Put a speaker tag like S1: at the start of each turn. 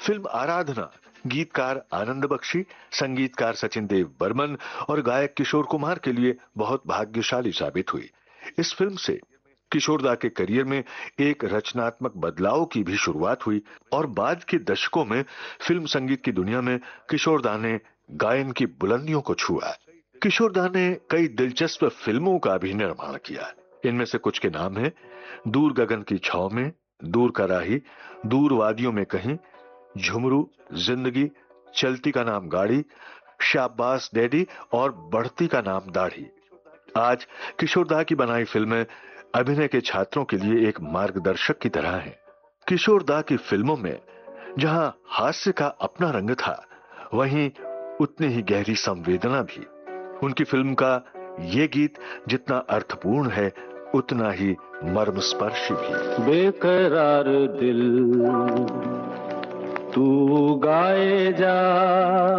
S1: Film आराधना गीतकार आनंद बख्शी, संगीतकार सचिन देव बर्मन और गायक किशोर कुमार के लिए बहुत भाग्यशाली साबित हुई। इस फिल्म से किशोरदा के करियर में एक रचनात्मक बदलाव की भी शुरुआत हुई और बाद के दशकों में फिल्म संगीत की दुनिया में किशोरदा ने गायन की बुलंदियों को छुआ। किशोरदा ने कई दिलचस्प फिल्मों का भी निर्माण किया। इनमें से कुछ के नाम हैं दूर गगन की छाव में, दूर का राही, दूर वादियों में कहीं, झुमरू, जिंदगी, चलती का नाम गाड़ी, शाबाश डैडी और बढ़ती का नाम दाढ़ी। आज किशोरदा की बनाई फिल्में अभिनय के छात्रों के लिए एक मार्गदर्शक की तरह हैं। किशोरदा की फिल्मों में जहां हास्य का अपना रंग था, वहीं उतनी ही गहरी संवेदना भी। उनकी फिल्म का ये गीत जितना अर्थपूर्ण है, उतना ही मर्मस्पर्शी भी।
S2: बेकरार दिल तू गाए जा,